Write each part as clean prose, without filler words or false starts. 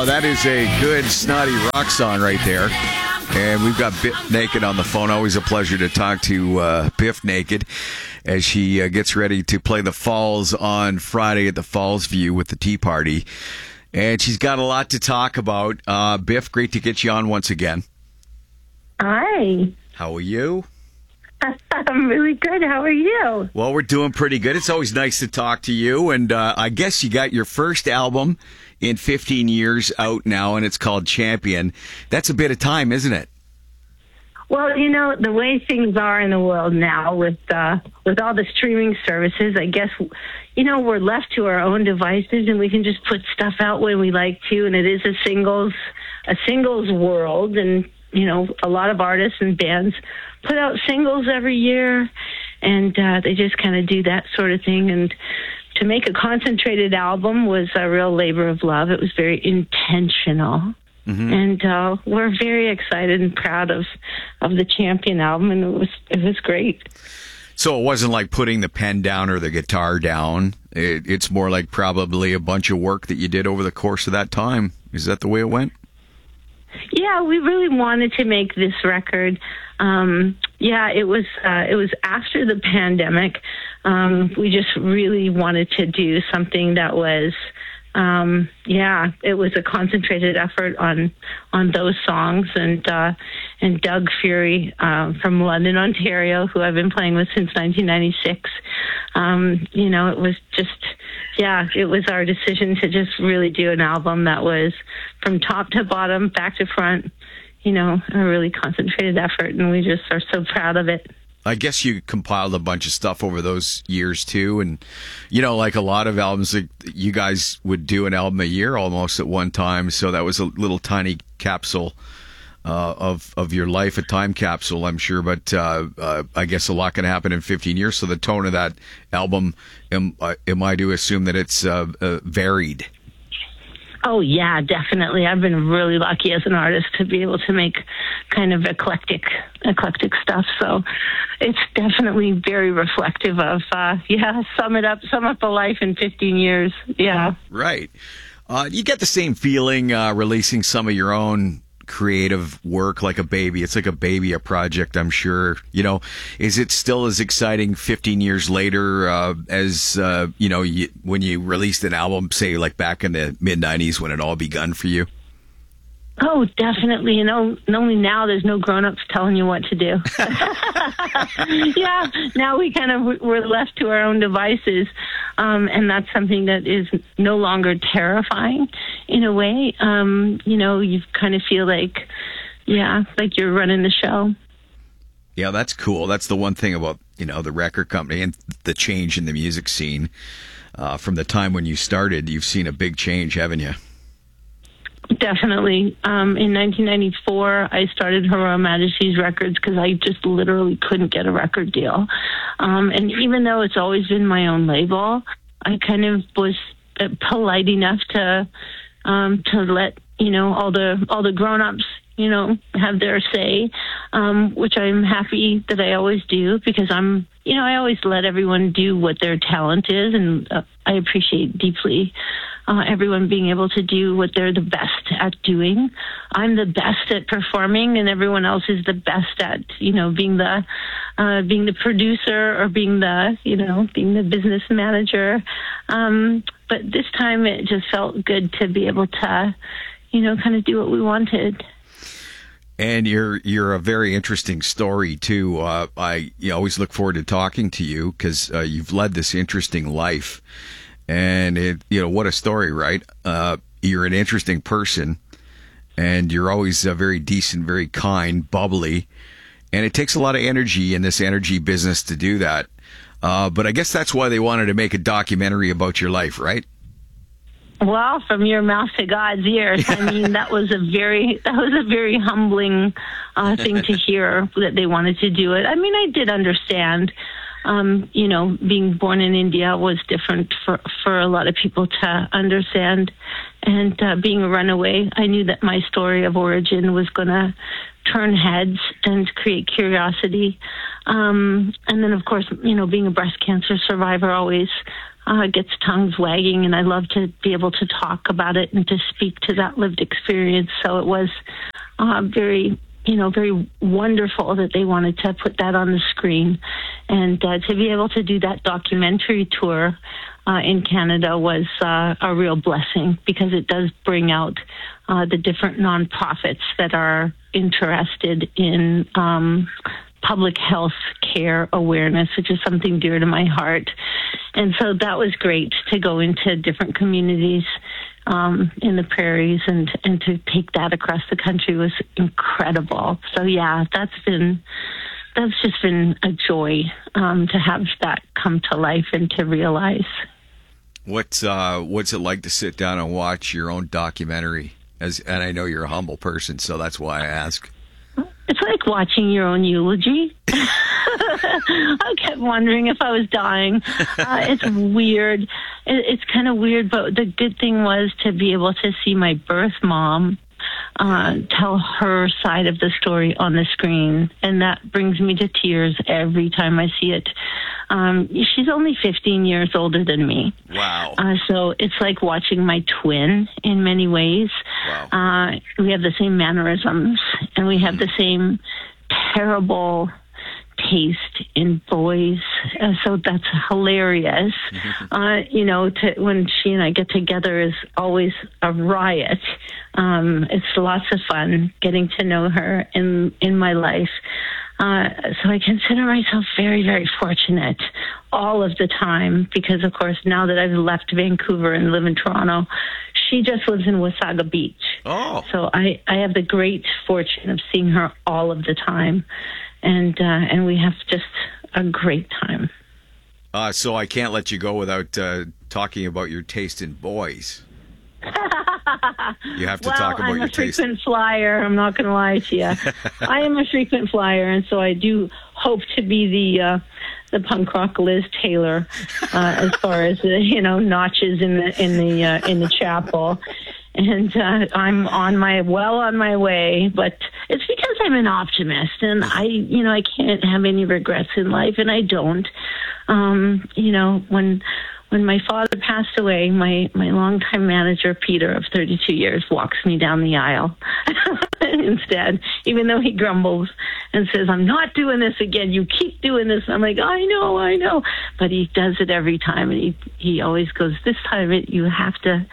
Wow, that is a good snotty rock song right there. And we've got Biff Naked on the phone. Always a pleasure to talk to Biff Naked as she gets ready to play the Falls on Friday at the Falls View with the Tea Party. And she's got a lot to talk about. Biff, great to get you on once again. Hi. How are you? I'm really good. How are you? Well, we're doing pretty good. It's always nice to talk to you. And I guess you got your first album in 15 years out now, and it's called Champion. That's a bit of time, isn't it? Well, you know, the way things are in the world now with all the streaming services, I guess, you know, we're left to our own devices and we can just put stuff out when we like to. And it is a singles world. And, you know, a lot of artists and bands put out singles every year, and they just kind of do that sort of thing. And to make a concentrated album was a real labor of love. It was very intentional. Mm-hmm. And we're very excited and proud of the Champion album, and it was great. So it wasn't like putting the pen down or the guitar down. It's more like probably a bunch of work that you did over the course of that time. Is that the way it went? Yeah, we really wanted to make this record. It was after the pandemic. We just really wanted to do something that was, it was a concentrated effort on those songs. And Doug Fury, from London, Ontario, who I've been playing with since 1996, it was just, it was our decision to just really do an album that was from top to bottom, back to front, you know, a really concentrated effort, and we just are so proud of it. I guess you compiled a bunch of stuff over those years too, and you know, like a lot of albums, you guys would do an album a year almost at one time, so that was a little tiny capsule of your life, a time capsule, I'm sure. But I guess a lot can happen in 15 years. So the tone of that album, am I to assume that it's varied? Oh, yeah, definitely. I've been really lucky as an artist to be able to make kind of eclectic stuff. So it's definitely very reflective of, sum up a life in 15 years. Yeah. Right. You get the same feeling releasing some of your own creative work like a baby. It's like a baby, a project, I'm sure. You know, is it still as exciting 15 years later as, when you released an album, say, like back in the mid-90s when it all begun for you? Oh, definitely. You know, only now there's no grown-ups telling you what to do. Yeah, now we're left to our own devices, and that's something that is no longer terrifying in a way. You kind of feel like you're running the show. Yeah, that's cool. That's the one thing about, the record company and the change in the music scene. From the time when you started, you've seen a big change, haven't you? Definitely. In 1994, I started Her Royal Majesty's Records because I just literally couldn't get a record deal. And even though it's always been my own label, I kind of was polite enough to let all the grown-ups have their say, which I'm happy that I always do, because I always let everyone do what their talent is, and I appreciate deeply everyone being able to do what they're the best at doing. I'm the best at performing, and everyone else is the best at, being the producer or being the business manager. But this time it just felt good to be able to, kind of do what we wanted. And you're a very interesting story too. I always look forward to talking to you because you've led this interesting life, and what a story, right? You're an interesting person, and you're always very decent, very kind, bubbly, and it takes a lot of energy in this energy business to do that. But I guess that's why they wanted to make a documentary about your life, right? Well, from your mouth to God's ears. I mean, that was a very humbling thing to hear that they wanted to do it. I mean, I did understand, being born in India was different for a lot of people to understand. And being a runaway, I knew that my story of origin was going to turn heads and create curiosity. And then, of course, being a breast cancer survivor always gets tongues wagging, and I love to be able to talk about it and to speak to that lived experience. So it was very wonderful that they wanted to put that on the screen. And to be able to do that documentary tour in Canada was a real blessing, because it does bring out the different nonprofits that are interested in public health care awareness, which is something dear to my heart. And so that was great to go into different communities in the prairies, and to take that across the country was incredible. So yeah, that's just been a joy to have that come to life and to realize. What's it like to sit down and watch your own documentary? And I know you're a humble person, so that's why I ask. It's like watching your own eulogy. I kept wondering if I was dying. It's weird. It's kind of weird, but the good thing was to be able to see my birth mom tell her side of the story on the screen, and that brings me to tears every time I see it. She's only 15 years older than me. Wow. So it's like watching my twin in many ways. Wow. We have the same mannerisms, and we have the same terrible taste in boys. So that's hilarious. When she and I get together is always a riot. It's lots of fun getting to know her in my life. So I consider myself very, very fortunate all of the time, because, of course, now that I've left Vancouver and live in Toronto, she just lives in Wasaga Beach. Oh. So I have the great fortune of seeing her all of the time, and we have just a great time. So I can't let you go without talking about your taste in boys. You have to talk about your taste. I'm a frequent flyer. I'm not going to lie to you. I am a frequent flyer, and so I do hope to be the punk rock Liz Taylor as far as notches in the chapel. And I'm on my way, but it's because I'm an optimist, and I can't have any regrets in life, and I don't. When my father passed away, my longtime manager, Peter, of 32 years, walks me down the aisle instead, even though he grumbles and says, "I'm not doing this again. You keep doing this." I'm like, I know. But he does it every time, and he always goes, "This time you have to,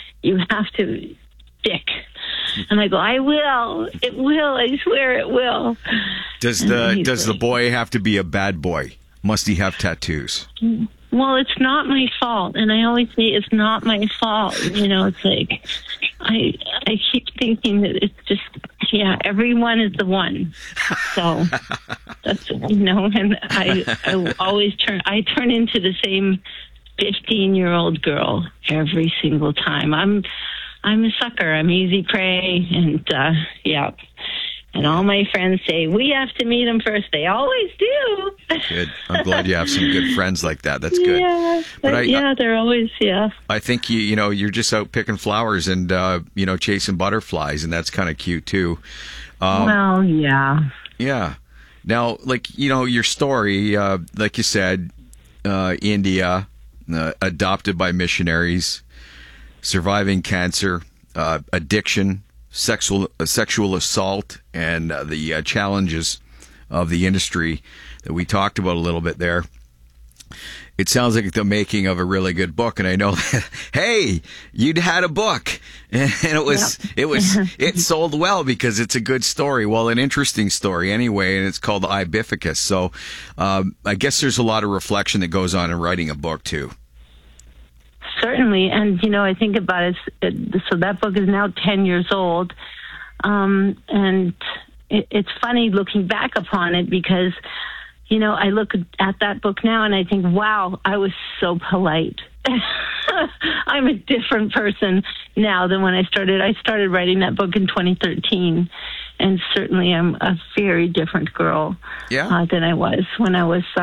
Dick." And I go, "I will. It will. I swear it will." Does the boy have to be a bad boy? Must he have tattoos? Well, it's not my fault, and I always say it's not my fault. It's like I keep thinking that it's just, everyone is the one. So that's and I always turn into the same 15-year-old girl every single time. I'm a sucker. I'm easy prey, and And all my friends say, we have to meet them first. They always do. Good. I'm glad you have some good friends like that. That's good. Yeah, they're always, I think you're just out picking flowers and, chasing butterflies, and that's kind of cute too. Well, yeah. Yeah. Now, your story, like you said, India, adopted by missionaries, surviving cancer, addiction, sexual assault, and the challenges of the industry that we talked about a little bit there. It sounds like the making of a really good book, and I know that, hey, you'd had a book, and it sold well because it's a good story, an interesting story anyway, and it's called Ibifficus. So I guess there's a lot of reflection that goes on in writing a book too. Certainly, and I think about it. So that book is now 10 years old, and it's funny looking back upon it because, I look at that book now and I think, wow, I was so polite. I'm a different person now than when I started. I started writing that book in 2013, and certainly I'm a very different girl than I was when I was,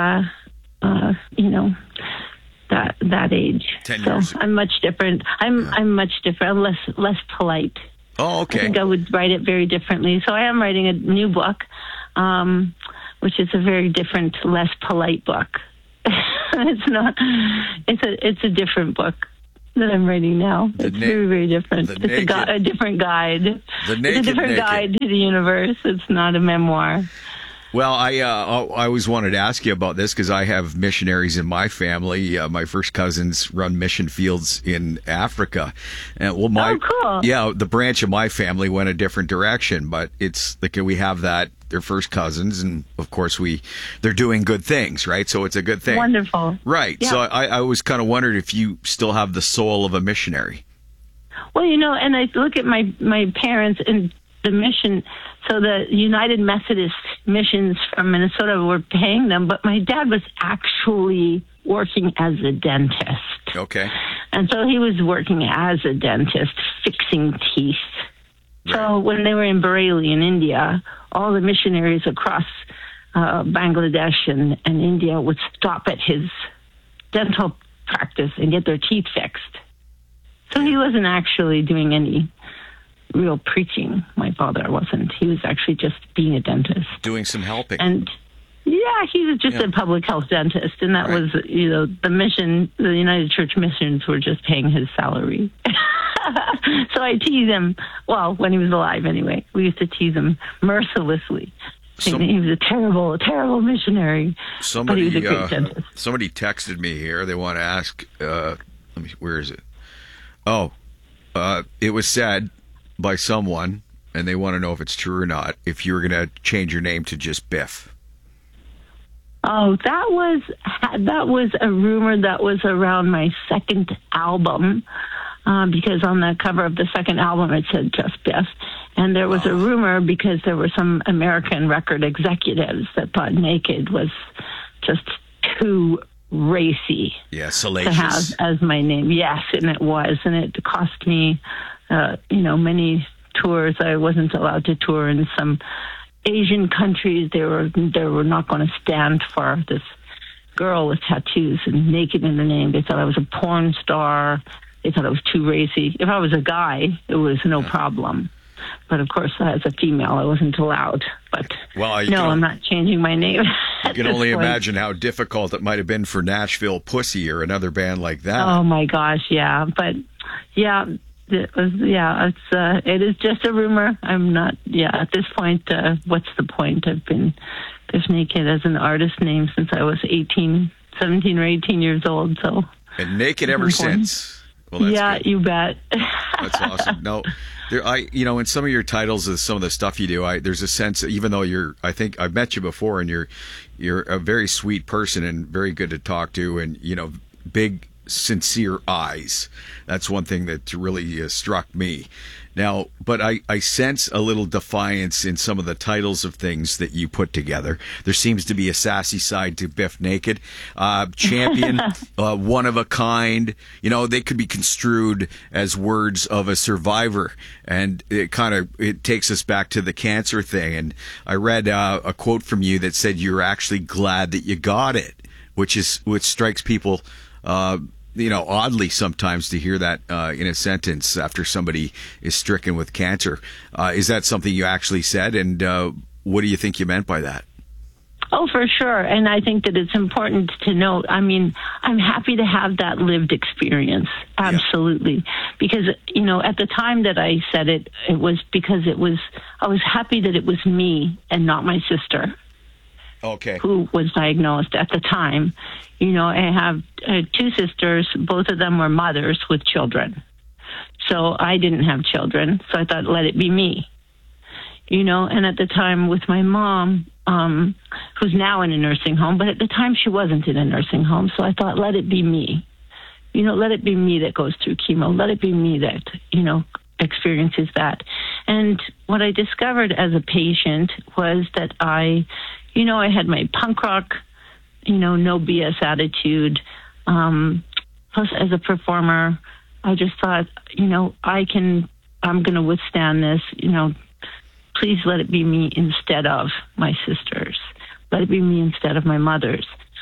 that age. 10 years ago. I'm much different. I'm much different. I'm less polite. Oh, okay. I think I would write it very differently. So I am writing a new book, which is a very different, less polite book. It's not. It's a different book that I'm writing now. It's very, very different. It's a different guide. It's a different guide to the universe. It's not a memoir. Well, I always wanted to ask you about this because I have missionaries in my family. My first cousins run mission fields in Africa. And cool. Yeah, the branch of my family went a different direction, but it's like we have that. They're first cousins, and of course they're doing good things, right? So it's a good thing. Wonderful. Right. Yeah. So I was kind of wondered if you still have the soul of a missionary. Well, and I look at my parents and the mission. So the United Methodist missions from Minnesota were paying them, but my dad was actually working as a dentist. Okay. And so he was working as a dentist, fixing teeth. Right. So when they were in Bareilly in India, all the missionaries across Bangladesh and India would stop at his dental practice and get their teeth fixed. So he wasn't actually doing any real preaching. My father wasn't. He was actually just being a dentist. Doing some helping. And yeah, he was just a public health dentist. And that was, the mission, the United Church missions were just paying his salary. So I tease him. Well, when he was alive anyway. We used to tease him mercilessly. He was a terrible missionary. But he was a great dentist. Somebody texted me here. They want to ask, where is it? Oh, it was said by someone, and they want to know if it's true or not, if you were going to change your name to just Biff. Oh, that was a rumor that was around my second album, because on the cover of the second album it said just Biff. And there was a rumor because there were some American record executives that thought Naked was just too racy salacious to have as my name. Yes, and it was. And it cost me, many tours. I wasn't allowed to tour in some Asian countries. They were not going to stand for this girl with tattoos and Naked in the name. They thought I was a porn star. They thought I was too racy. If I was a guy, it was no problem. But of course, as a female, I wasn't allowed. But I'm not changing my name. You can only imagine how difficult it might have been for Nashville Pussy or another band like that. Oh my gosh, yeah. But it is just a rumor. I'm not. Yeah, at this point, what's the point? I've been Biff Naked as an artist name since I was 17 or 18 years old. So and Naked ever since. Well, that's good. You bet. That's awesome. No, in some of your titles of some of the stuff you do, there's a sense, even though I think I've met you before, and you're a very sweet person and very good to talk to, and big, sincere eyes. That's one thing that really struck me. Now, but I sense a little defiance in some of the titles of things that you put together. There seems to be a sassy side to Biff Naked. Champion, one of a kind. They could be construed as words of a survivor. And it takes us back to the cancer thing. And I read a quote from you that said you're actually glad that you got it, which strikes people oddly sometimes to hear that in a sentence after somebody is stricken with cancer. Is that something you actually said? And what do you think you meant by that? Oh, for sure. And I think that it's important to note, I'm happy to have that lived experience. Absolutely. Yeah. Because, at the time that I said it, it was because I was happy that it was me and not my sister. Okay. Who was diagnosed at the time. I have two sisters. Both of them were mothers with children. So I didn't have children. So I thought, let it be me. And at the time with my mom, who's now in a nursing home, but at the time she wasn't in a nursing home. So I thought, let it be me. Let it be me that goes through chemo. Let it be me that, experiences that. And what I discovered as a patient was that I had my punk rock, no BS attitude. Plus, as a performer, I just thought, I'm going to withstand this. Please let it be me instead of my sisters. Let it be me instead of my mothers.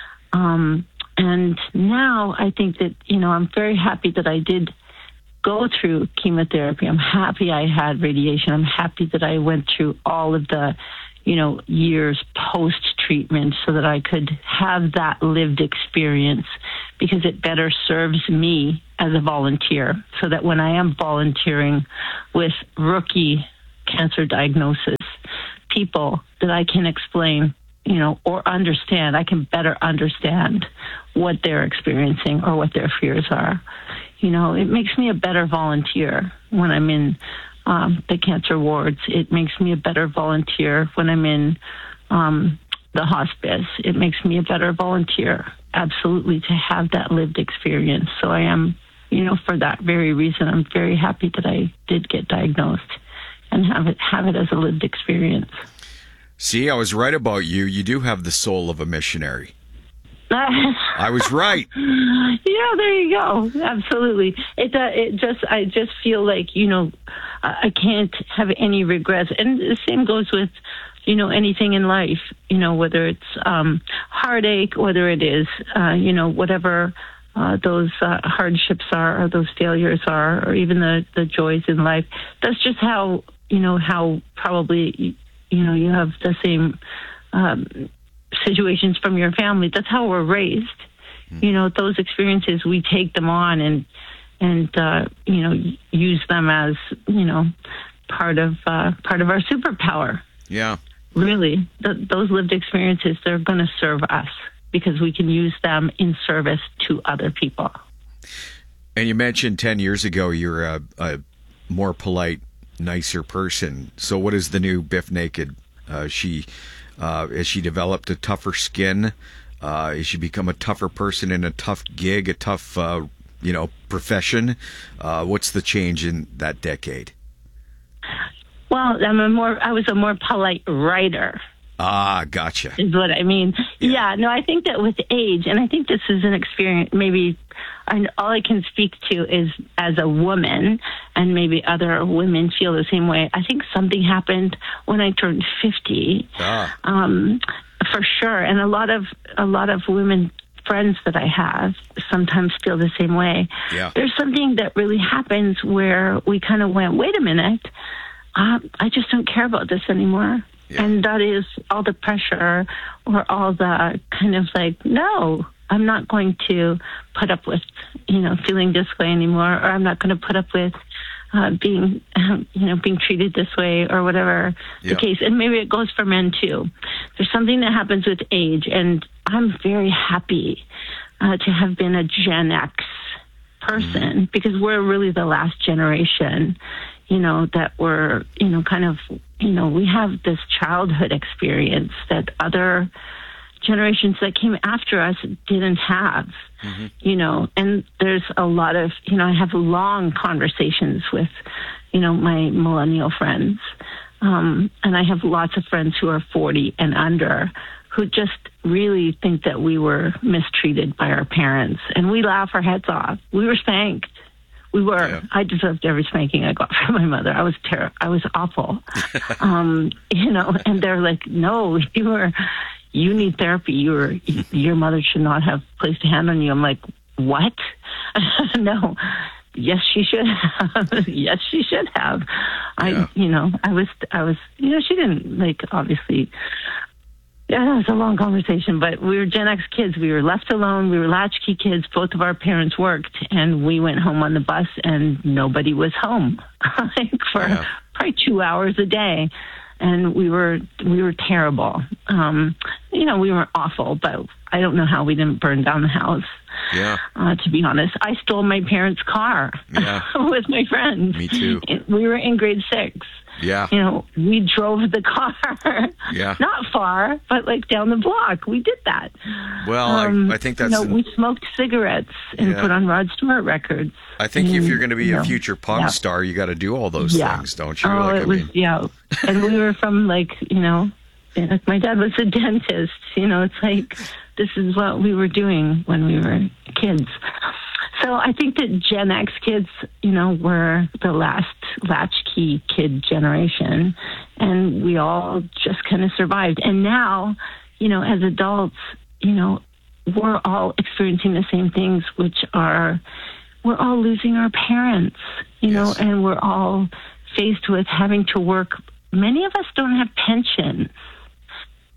And now I think that, I'm very happy that I did go through chemotherapy. I'm happy I had radiation. I'm happy that I went through all of the, years post treatment so that I could have that lived experience, because it better serves me as a volunteer, so that when I am volunteering with rookie cancer diagnosis people, that I can explain, or understand, I can better understand what they're experiencing or what their fears are. It makes me a better volunteer when I'm in the cancer wards. It makes me a better volunteer when I'm in the hospice. It makes me a better volunteer, absolutely, to have that lived experience. So I am, for that very reason, I'm very happy that I did get diagnosed and have it as a lived experience. See, I was right about you. You do have the soul of a missionary. I was right. Yeah, there you go. Absolutely. I just feel like, I can't have any regrets. And the same goes with, anything in life, whether it's heartache, whether it is, whatever those hardships are, or those failures are, or even the joys in life. That's just how probably, you have the same situations from your family. That's how we're raised. Those experiences, we take them on and use them as, part of our superpower. Yeah. Really, those lived experiences, they're going to serve us because we can use them in service to other people. And you mentioned 10 years ago you're a more polite, nicer person. So what is the new Biff Naked? Has she developed a tougher skin? Has she become a tougher person in a tough gig, a tough, profession? What's the change in that decade? Well, I was a more polite writer. Ah, gotcha. Is what I mean. Yeah, no, I think that with age, and I think this is an experience, maybe all I can speak to is as a woman, and maybe other women feel the same way. I think something happened when I turned 50, for sure. And a lot of women friends that I have sometimes feel the same way. Yeah. There's something that really happens where we kind of went, wait a minute, I just don't care about this anymore. Yeah. And that is all the pressure, or all the kind of like, no, I'm not going to put up with, feeling this way anymore, or I'm not going to put up with being treated this way, or whatever the case. And maybe it goes for men too. There's something that happens with age, and I'm very happy to have been a Gen X person, because we're really the last generation, that were, kind of, we have this childhood experience that other generations that came after us didn't have, and there's a lot of, I have long conversations with, my millennial friends, and I have lots of friends who are 40 and under who just really think that we were mistreated by our parents, and we laugh our heads off. We were spanked. We were. Yeah. I deserved every spanking I got from my mother. I was I was awful. And they're like, no, you need therapy. Your mother should not have placed a hand on you. I'm like, what? No. Yes, she should have. Yes, she should have. Yeah. I was, she didn't, like, obviously. Yeah, it was a long conversation, but we were Gen X kids. We were left alone. We were latchkey kids. Both of our parents worked, and we went home on the bus, and nobody was home for probably 2 hours a day. And we were terrible. We were awful, but I don't know how we didn't burn down the house. Yeah. To be honest, I stole my parents' car with my friends. Me too. We were in grade 6. Yeah. We drove the car. Yeah. Not far, but like down the block. We did that. Well, I think that's... we smoked cigarettes and put on Rod Stewart records. I think if you're going to be a future punk star, you got to do all those things, don't you? And we were from like my dad was a dentist. It's like, this is what we were doing when we were kids. So I think that Gen X kids, were the last latchkey kid generation, and we all just kind of survived. And now, as adults, we're all experiencing the same things, which are, we're all losing our parents, and we're all faced with having to work. Many of us don't have pensions.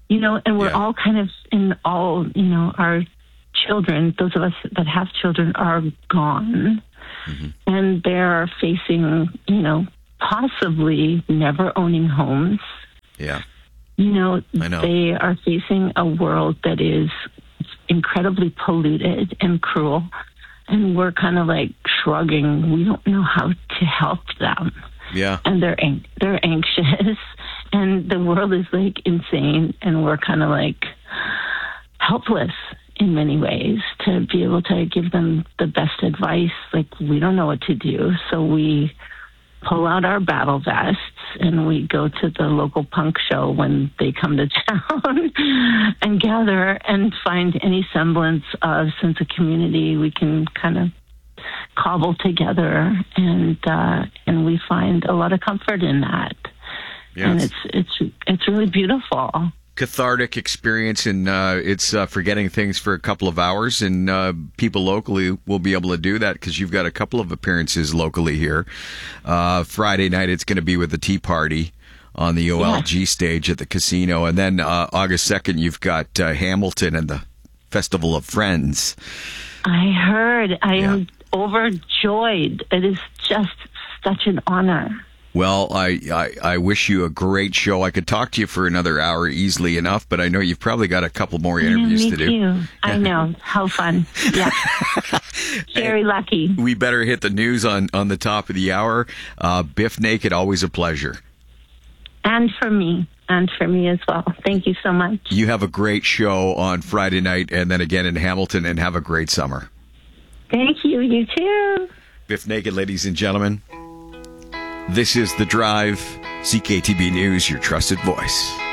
and we're Yeah. all kind of our children, those of us that have children, are gone. And they're facing, possibly never owning homes. Yeah. I know. They are facing a world that is incredibly polluted and cruel. And we're kind of like shrugging. We don't know how to help them. Yeah. And they're anxious. And the world is like insane. And we're kind of like helpless in many ways to be able to give them the best advice. Like, we don't know what to do. So we pull out our battle vests and we go to the local punk show when they come to town and gather and find any semblance of sense of community we can kind of cobble together, and we find a lot of comfort in that. Yes. And it's really beautiful. Cathartic experience, and it's forgetting things for a couple of hours, and people locally will be able to do that because you've got a couple of appearances locally here. Friday night it's going to be with the Tea Party on the OLG stage at the casino, and then August 2nd you've got Hamilton and the Festival of Friends. I heard. I am overjoyed. It is just such an honor. Well, I wish you a great show. I could talk to you for another hour easily enough, but I know you've probably got a couple more interviews me to do. Too. I know. How fun. Yeah. Very lucky. We better hit the news on the top of the hour. Biff Naked, always a pleasure. And for me as well. Thank you so much. You have a great show on Friday night and then again in Hamilton, and have a great summer. Thank you. You too. Biff Naked, ladies and gentlemen. This is The Drive, CKTB News, your trusted voice.